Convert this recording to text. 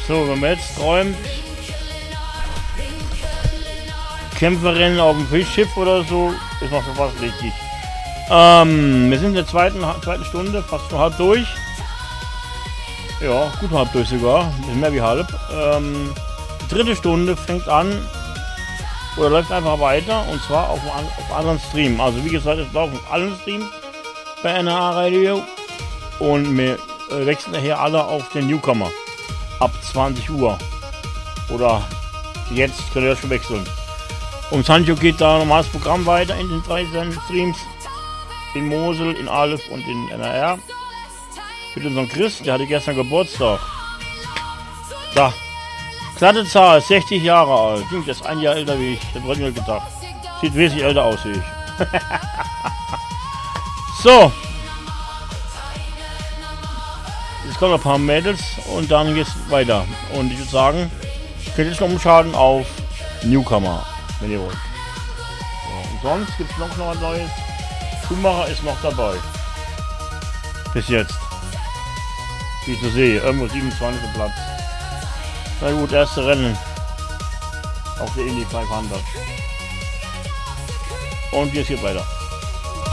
So, wenn man jetzt träumt, Kämpferin auf dem Fischschiff oder so, ist noch schon fast richtig. Wir sind in der zweiten Stunde, fast schon halb durch. Ja, gut halb durch sogar, ein bisschen mehr wie halb. Die dritte Stunde fängt an oder läuft einfach weiter, und zwar auf anderen Stream. Also wie gesagt, es laufen alle Streams bei NRA Radio und wir wechseln nachher alle auf den Newcomer ab 20 Uhr. Oder jetzt könnt ihr das schon wechseln. Um 20 Uhr geht da normales Programm weiter in den 3 Streams. In Mosel, in Aleph und in NRR. Mit unserem Chris, der hatte gestern Geburtstag. Da. Glatte Zahl, 60 Jahre alt. Der ist ein Jahr älter wie ich. Das hätte ich mir gedacht. Sieht wesentlich älter aus wie ich. So. Jetzt kommen noch ein paar Mädels und dann geht's weiter. Und ich würde sagen, könnt ihr jetzt noch umschalten auf Newcomer, wenn ihr wollt. So, und sonst gibt es noch was Neues. Schumacher ist noch dabei. Bis jetzt. Wie ich so sehe, irgendwo 27. Platz. Na gut, erste Rennen. Auf der Indy 500. Und jetzt geht weiter.